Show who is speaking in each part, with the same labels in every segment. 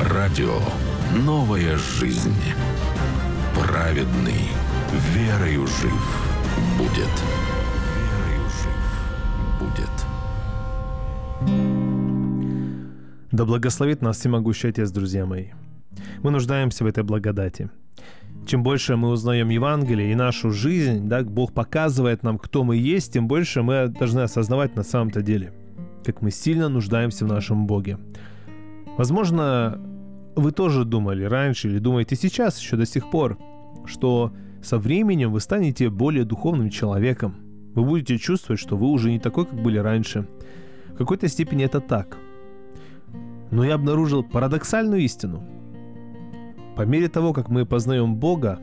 Speaker 1: Радио «Новая жизнь». Праведный верою жив будет. Верою жив будет.
Speaker 2: Да благословит нас всемогущий Отец, друзья мои. Мы нуждаемся в этой благодати. Чем больше мы узнаем Евангелие и нашу жизнь, да, Бог показывает нам, кто мы есть, тем больше мы должны осознавать на самом-то деле, как мы сильно нуждаемся в нашем Боге. Возможно, вы тоже думали раньше или думаете сейчас еще до сих пор, что со временем вы станете более духовным человеком. Вы будете чувствовать, что вы уже не такой, как были раньше. В какой-то степени это так. Но я обнаружил парадоксальную истину. По мере того, как мы познаем Бога,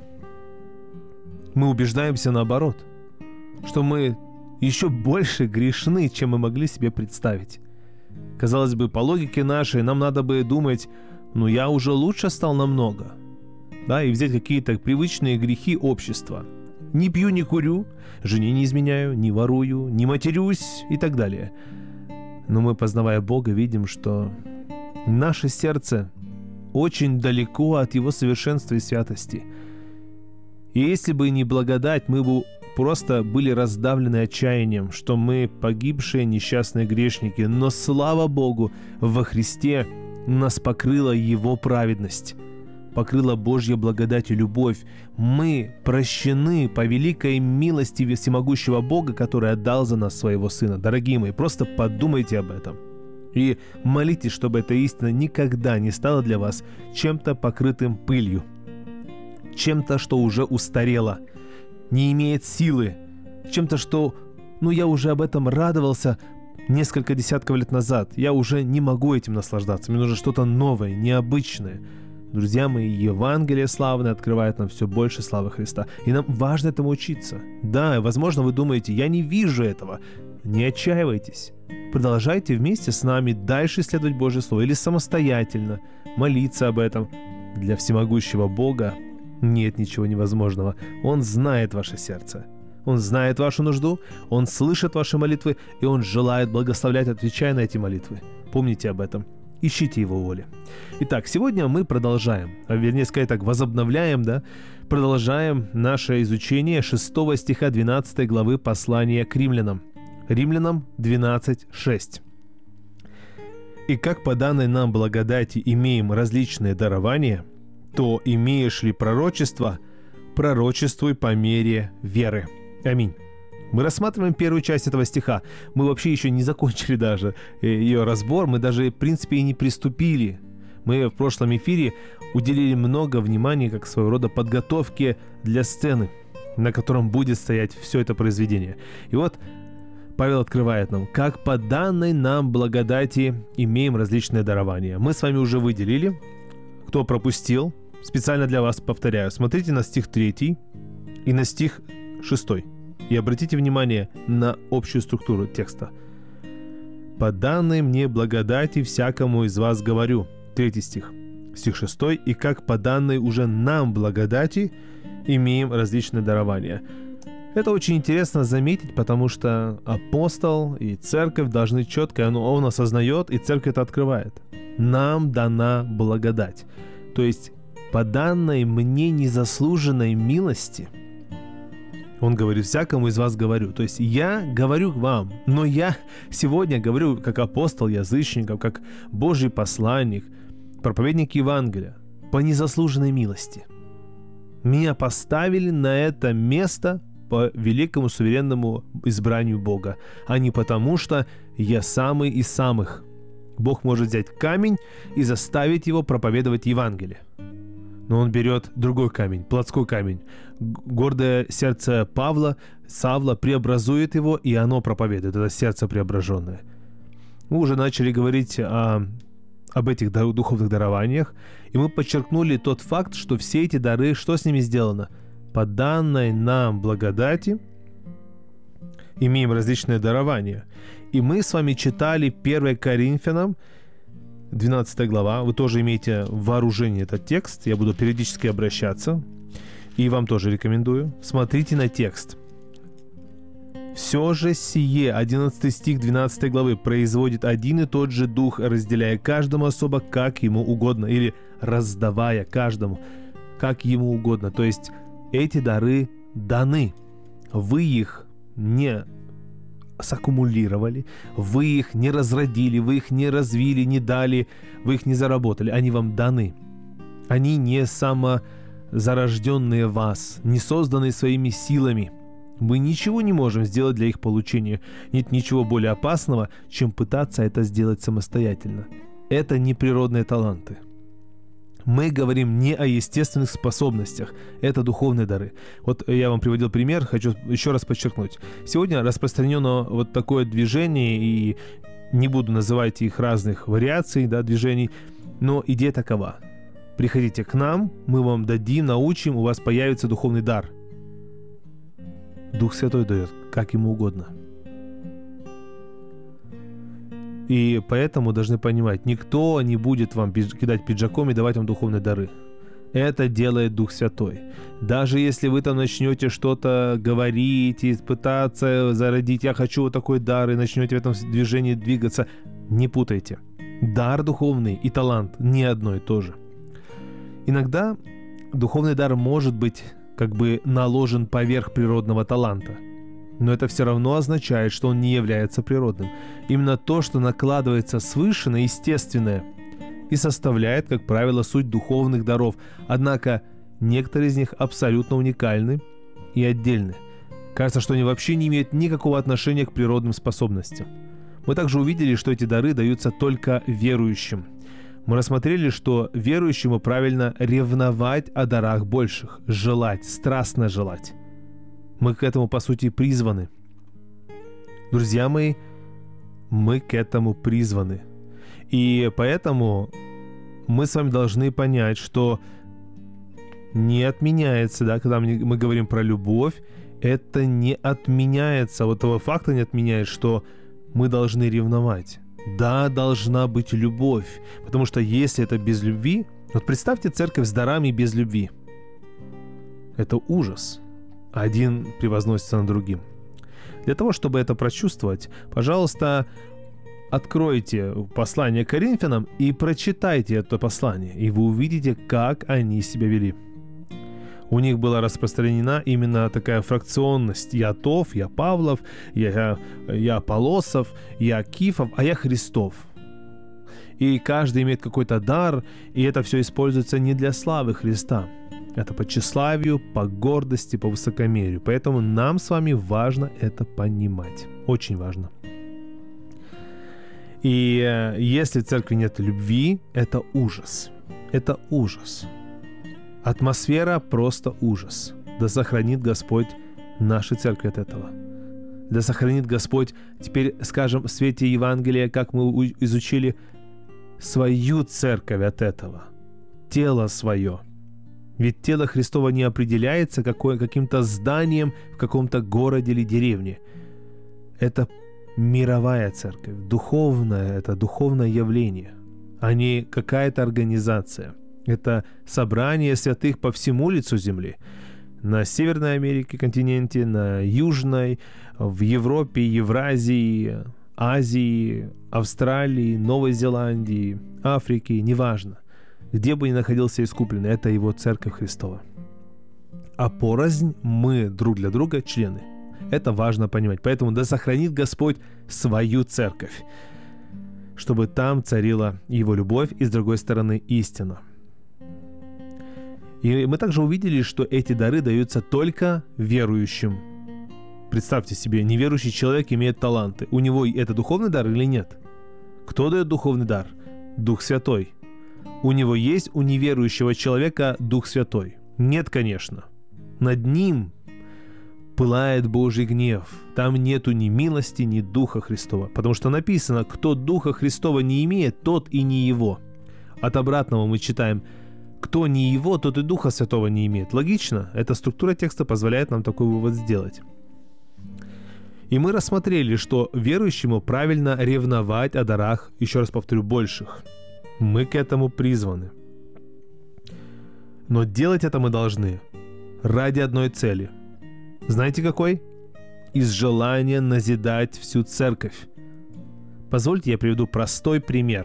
Speaker 2: мы убеждаемся наоборот, что мы еще больше грешны, чем мы могли себе представить. Казалось бы, по логике нашей, нам надо бы думать, я уже лучше стал намного. Да, и взять какие-то привычные грехи общества. Не пью, не курю, жене не изменяю, не ворую, не матерюсь и так далее. Но мы, познавая Бога, видим, что наше сердце очень далеко от Его совершенства и святости. И если бы не благодать, мы бы просто были раздавлены отчаянием, что мы погибшие несчастные грешники. Но слава Богу, во Христе нас покрыла Его праведность, покрыла Божья благодать и любовь. Мы прощены по великой милости всемогущего Бога, который отдал за нас Своего Сына. Дорогие мои, просто подумайте об этом. И молитесь, чтобы эта истина никогда не стала для вас чем-то покрытым пылью, чем-то, что уже устарело, не имеет силы, чем-то, что, я уже об этом радовался несколько десятков лет назад. Я уже не могу этим наслаждаться. Мне нужно что-то новое, необычное. Друзья мои, Евангелие славное открывает нам все больше славы Христа. И нам важно этому учиться. Да, возможно, вы думаете, я не вижу этого. Не отчаивайтесь. Продолжайте вместе с нами дальше исследовать Божье Слово или самостоятельно молиться об этом. Для всемогущего Бога нет ничего невозможного. Он знает ваше сердце. Он знает вашу нужду, Он слышит ваши молитвы, и Он желает благословлять, отвечая на эти молитвы. Помните об этом. Ищите Его воли. Итак, сегодня мы продолжаем, продолжаем наше изучение 6 стиха 12 главы послания к римлянам. Римлянам 12:6. «И как по данной нам благодати имеем различные дарования, то имеешь ли пророчество, пророчествуй по мере веры». Аминь. Мы рассматриваем первую часть этого стиха. Мы вообще еще не закончили даже ее разбор, мы даже, в принципе, и не приступили. Мы в прошлом эфире уделили много внимания как своего рода подготовке для сцены, на котором будет стоять все это произведение. И вот Павел открывает нам, как по данной нам благодати имеем различные дарования. Мы с вами уже выделили. Кто пропустил, специально для вас повторяю. Смотрите на стих 3 и на стих 6. И обратите внимание на общую структуру текста. «По данной мне благодати всякому из вас говорю». 3 стих. Стих 6. «И как по данной уже нам благодати имеем различные дарования». Это очень интересно заметить, потому что апостол и церковь должны четко, он осознает, и церковь это открывает. Нам дана благодать. То есть по данной мне незаслуженной милости, он говорит, всякому из вас говорю. То есть я говорю вам, но я сегодня говорю как апостол язычников, как Божий посланник, проповедник Евангелия, по незаслуженной милости. Меня поставили на это место по великому суверенному избранию Бога, а не потому, что я самый из самых. Бог может взять камень и заставить его проповедовать Евангелие. Но он берет другой камень, плотской камень. Гордое сердце Савла преобразует его, и оно проповедует, это сердце преображенное. Мы уже начали говорить об этих духовных дарованиях, и мы подчеркнули тот факт, что все эти дары, что с ними сделано? По данной нам благодати имеем различные дарования. И мы с вами читали 1 Коринфянам, 12 глава. Вы тоже имеете в вооружении этот текст. Я буду периодически обращаться. И вам тоже рекомендую. Смотрите на текст. Все же сие, 11 стих 12 главы, производит один и тот же Дух, разделяя каждому особо, как ему угодно, или раздавая каждому, как ему угодно. То есть эти дары даны. Вы их не саккумулировали, вы их не разродили, вы их не развили, не дали, вы их не заработали. Они вам даны. Они не самозарожденные вас, не созданные своими силами. Мы ничего не можем сделать для их получения. Нет ничего более опасного, чем пытаться это сделать самостоятельно. Это не природные таланты. Мы говорим не о естественных способностях, это духовные дары. Вот я вам приводил пример, хочу еще раз подчеркнуть. Сегодня распространено вот такое движение, и не буду называть их разных вариаций, движений, но идея такова. Приходите к нам, мы вам дадим, научим, у вас появится духовный дар. Дух Святой дает, как ему угодно. И поэтому должны понимать, никто не будет вам кидать пиджаком и давать вам духовные дары. Это делает Дух Святой. Даже если вы там начнете что-то говорить и пытаться зародить, я хочу вот такой дар, и начнете в этом движении двигаться, не путайте. Дар духовный и талант не одно и то же. Иногда духовный дар может быть как бы наложен поверх природного таланта. Но это все равно означает, что он не является природным. Именно то, что накладывается свыше на естественное, и составляет, как правило, суть духовных даров. Однако некоторые из них абсолютно уникальны и отдельны. Кажется, что они вообще не имеют никакого отношения к природным способностям. Мы также увидели, что эти дары даются только верующим. Мы рассмотрели, что верующему правильно ревновать о дарах больших, желать, страстно желать. Мы к этому, по сути, призваны. Друзья мои, мы к этому призваны. И поэтому мы с вами должны понять, что не отменяется, когда мы говорим про любовь, это не отменяется, вот этого факта не отменяет, что мы должны ревновать. Да, должна быть любовь, потому что если это без любви, вот представьте церковь с дарами без любви. Это ужас. Один превозносится над другим. Для того, чтобы это прочувствовать, пожалуйста, откройте послание к Коринфянам и прочитайте это послание, и вы увидите, как они себя вели. У них была распространена именно такая фракционность. Я Тов, я Павлов, я Аполлосов, я Кифов, а я Христов. И каждый имеет какой-то дар, и это все используется не для славы Христа. Это по тщеславию, по гордости, по высокомерию. Поэтому нам с вами важно это понимать. Очень важно. И если в церкви нет любви, это ужас. Это ужас. Атмосфера просто ужас. Да сохранит Господь наши церкви от этого. Да сохранит Господь, теперь скажем, в свете Евангелия, как мы изучили, свою церковь от этого. Тело свое. Ведь тело Христово не определяется каким-то зданием в каком-то городе или деревне. Это мировая церковь, духовное, это духовное явление, а не какая-то организация. Это собрание святых по всему лицу земли. На Северной Америке континенте, на Южной, в Европе, Евразии, Азии, Австралии, Новой Зеландии, Африке, неважно. Где бы ни находился искупленный, это его церковь Христова. А порознь мы друг для друга члены. Это важно понимать. Поэтому да сохранит Господь свою церковь, чтобы там царила его любовь и, с другой стороны, истина. И мы также увидели, что эти дары даются только верующим. Представьте себе, неверующий человек имеет таланты. У него это духовный дар или нет? Кто дает духовный дар? Дух Святой. У него есть у неверующего человека Дух Святой? Нет, конечно. Над ним пылает Божий гнев. Там нету ни милости, ни Духа Христова. Потому что написано, кто Духа Христова не имеет, тот и не его. От обратного мы читаем, кто не его, тот и Духа Святого не имеет. Логично? Эта структура текста позволяет нам такой вывод сделать. И мы рассмотрели, что верующему правильно ревновать о дарах, еще раз повторю, больших. Мы к этому призваны. Но делать это мы должны ради одной цели. Знаете какой? из желания назидать всю церковь. Позвольте, я приведу простой пример.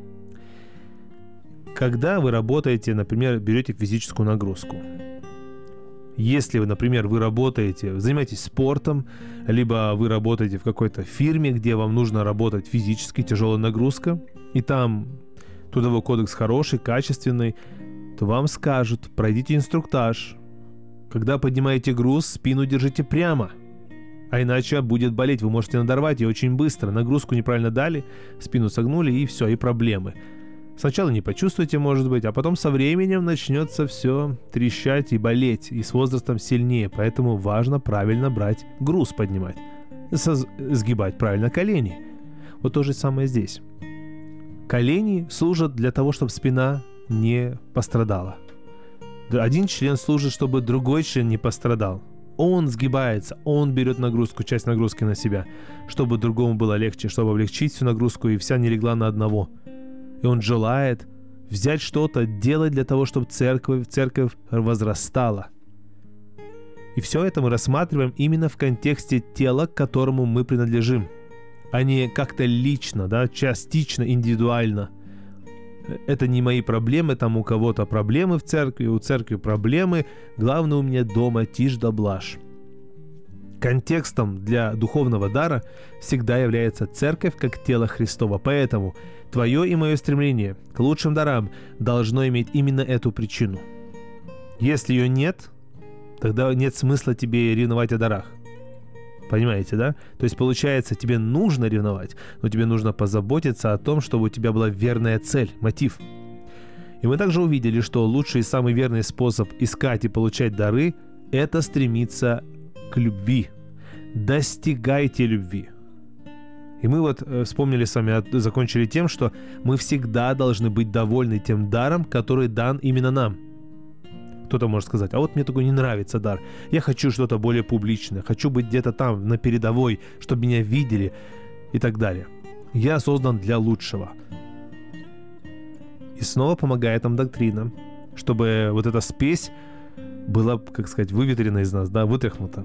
Speaker 2: Когда вы работаете, например, берете физическую нагрузку. Если вы, например, вы работаете, занимаетесь спортом, либо вы работаете в какой-то фирме, где вам нужно работать физически, тяжелая нагрузка, и там трудовой кодекс хороший, качественный, то вам скажут: пройдите инструктаж. Когда поднимаете груз, спину держите прямо, а иначе будет болеть, вы можете надорвать ее очень быстро. Нагрузку неправильно дали, спину согнули, и все, и проблемы. Сначала не почувствуете, может быть, а потом со временем начнется все трещать и болеть, и с возрастом сильнее. Поэтому важно правильно брать груз, поднимать, сгибать правильно колени. Вот то же самое здесь. Колени служат для того, чтобы спина не пострадала. Один член служит, чтобы другой член не пострадал. Он сгибается, он берет нагрузку, часть нагрузки на себя, чтобы другому было легче, чтобы облегчить всю нагрузку, и вся не легла на одного. И он желает взять что-то, делать для того, чтобы церковь возрастала. И все это мы рассматриваем именно в контексте тела, к которому мы принадлежим, а не как-то лично, да, частично, индивидуально. Это не мои проблемы, там у кого-то проблемы в церкви, у церкви проблемы, главное у меня дома тишь да блажь. Контекстом для духовного дара всегда является церковь как тело Христово, поэтому твое и мое стремление к лучшим дарам должно иметь именно эту причину. Если ее нет, тогда нет смысла тебе ревновать о дарах. Понимаете, да? То есть получается, тебе нужно ревновать, но тебе нужно позаботиться о том, чтобы у тебя была верная цель, мотив. И мы также увидели, что лучший и самый верный способ искать и получать дары – это стремиться к любви. Достигайте любви. И мы вот вспомнили с вами, закончили тем, что мы всегда должны быть довольны тем даром, который дан именно нам. Кто-то может сказать: а вот мне такой не нравится дар. Я хочу что-то более публичное, хочу быть где-то там, на передовой, чтобы меня видели и так далее. Я создан для лучшего. И снова помогает нам доктрина, чтобы вот эта спесь была, как сказать, выветрена из нас, да, вытряхнута.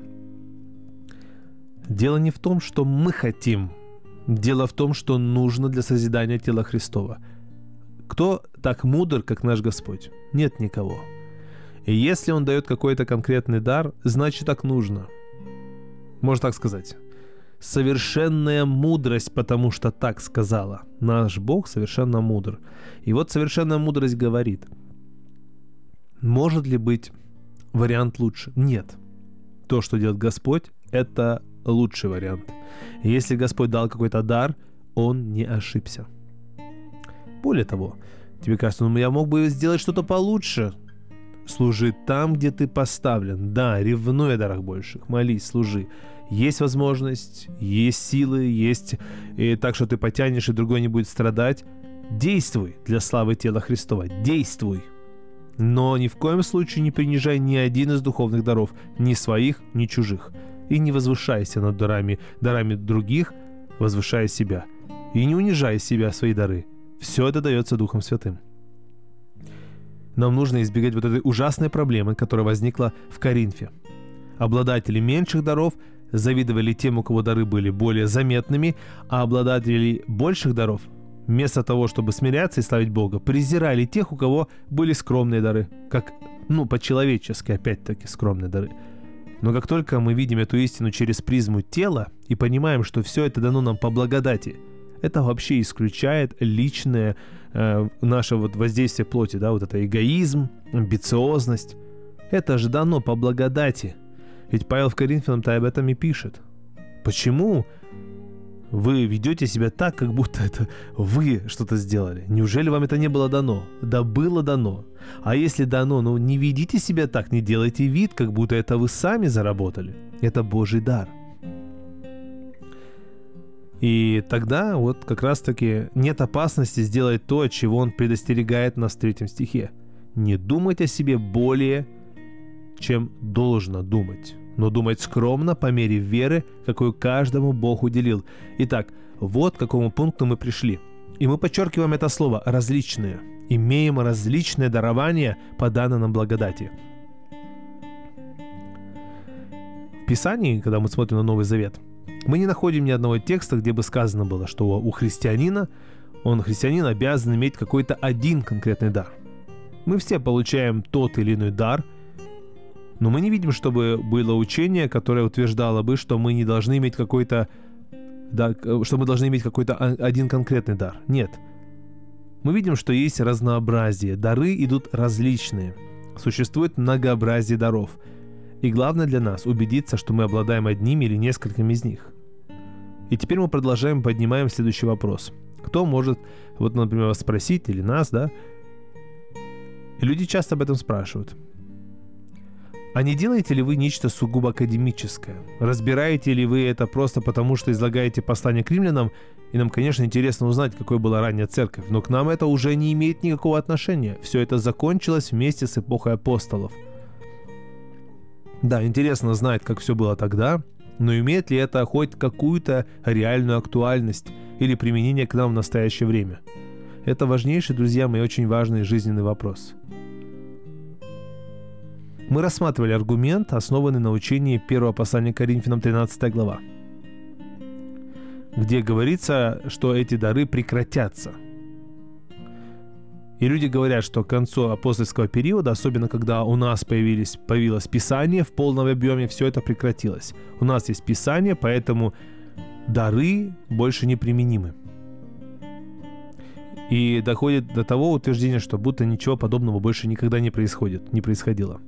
Speaker 2: Дело не в том, что мы хотим. Дело в том, что нужно для созидания тела Христова. Кто так мудр, как наш Господь? Нет никого. И если Он дает какой-то конкретный дар, значит так нужно. Можно так сказать. Совершенная мудрость, потому что так сказала. Наш Бог совершенно мудр. И вот совершенная мудрость говорит: может ли быть вариант лучше? Нет. То, что делает Господь, это лучший вариант. И если Господь дал какой-то дар, Он не ошибся. Более того, тебе кажется: я мог бы сделать что-то получше. Служи там, где ты поставлен. Да, ревнуй о дарах больших. Молись, служи. Есть возможность, есть силы, есть и так, что ты потянешь, и другой не будет страдать. Действуй для славы тела Христова. Действуй. Но ни в коем случае не принижай ни один из духовных даров. Ни своих, ни чужих. И не возвышайся над дарами других, возвышая себя. И не унижай себя, свои дары. Все это дается Духом Святым. Нам нужно избегать вот этой ужасной проблемы, которая возникла в Коринфе. Обладатели меньших даров завидовали тем, у кого дары были более заметными, а обладатели больших даров, вместо того, чтобы смиряться и славить Бога, презирали тех, у кого были скромные дары. Как, по-человечески, опять-таки, скромные дары. Но как только мы видим эту истину через призму тела и понимаем, что все это дано нам по благодати, это вообще исключает личное наше воздействие плоти, да, вот это эгоизм, амбициозность. Это же дано по благодати. Ведь Павел в Коринфянам-то об этом и пишет. Почему вы ведете себя так, как будто это вы что-то сделали? Неужели вам это не было дано? Да было дано. А если дано, не ведите себя так, не делайте вид, как будто это вы сами заработали. Это Божий дар. И тогда вот как раз-таки нет опасности сделать то, от чего Он предостерегает нас в 3 стихе. Не думать о себе более, чем должно думать, но думать скромно по мере веры, какую каждому Бог уделил. Итак, вот к какому пункту мы пришли. И мы подчеркиваем это слово «различные». Имеем различные дарования по данной нам благодати. В Писании, когда мы смотрим на Новый Завет, мы не находим ни одного текста, где бы сказано было, что у христианина, христианин обязан иметь какой-то один конкретный дар. Мы все получаем тот или иной дар, но мы не видим, чтобы было учение, которое утверждало бы, что мы не должны иметь какой-то, что мы должны иметь какой-то один конкретный дар. Нет. Мы видим, что есть разнообразие. Дары идут различные. Существует многообразие даров. И главное для нас убедиться, что мы обладаем одним или несколькими из них. И теперь мы поднимаем следующий вопрос. Кто может, например, вас спросить или нас, да? И люди часто об этом спрашивают. А не делаете ли вы нечто сугубо академическое? Разбираете ли вы это просто потому, что излагаете послание к римлянам? И нам, конечно, интересно узнать, какой была ранняя церковь, но к нам это уже не имеет никакого отношения. Все это закончилось вместе с эпохой апостолов. Да, интересно знать, как все было тогда, но имеет ли это хоть какую-то реальную актуальность или применение к нам в настоящее время? Это важнейший, друзья мои, очень важный жизненный вопрос. Мы рассматривали аргумент, основанный на учении первого послания к Коринфянам, 13 глава, где говорится, что эти дары прекратятся. И люди говорят, что к концу апостольского периода, особенно когда у нас появилось Писание в полном объеме, все это прекратилось. У нас есть Писание, поэтому дары больше не применимы. И доходит до того утверждения, что будто ничего подобного больше никогда не происходило.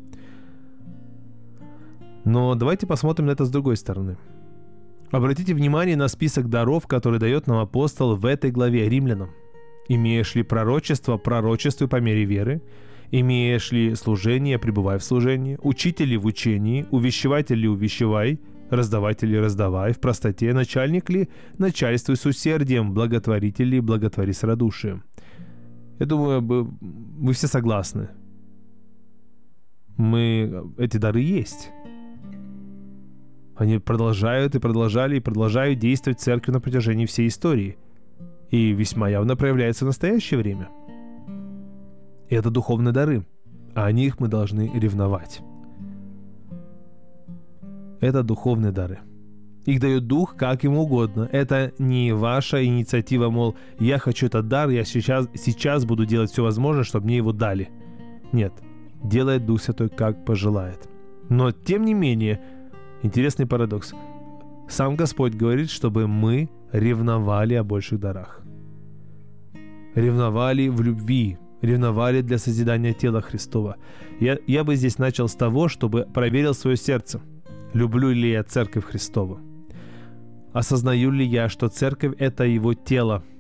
Speaker 2: Но давайте посмотрим на это с другой стороны. Обратите внимание на список даров, который дает нам апостол в этой главе римлянам. Имеешь ли пророчество, пророчествуй по мере веры. Имеешь ли служение, пребывай в служении. Учитель ли в учении, увещеватель ли увещевай, раздаватель ли раздавай в простоте, начальник ли начальствуй с усердием, благотворитель ли благотвори с радушием. Я думаю, вы все согласны. Эти дары есть. Они продолжают действовать в церкви на протяжении всей истории. И весьма явно проявляется в настоящее время. И это духовные дары. А о них мы должны ревновать. Это духовные дары. Их дает Дух как ему угодно. Это не ваша инициатива, мол, я хочу этот дар, я сейчас буду делать все возможное, чтобы мне его дали. Нет. Делает Дух Святой, как пожелает. Но, тем не менее, интересный парадокс. Сам Господь говорит, чтобы мы ревновали о больших дарах. Ревновали в любви, ревновали для созидания тела Христова. Я бы здесь начал с того, чтобы проверил свое сердце. Люблю ли я Церковь Христову? Осознаю ли я, что Церковь – это Его тело?